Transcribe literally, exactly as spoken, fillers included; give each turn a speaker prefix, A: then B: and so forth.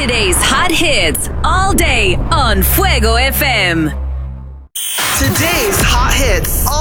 A: Today's hot hits all day on Fuego F M.
B: Today's hot hits all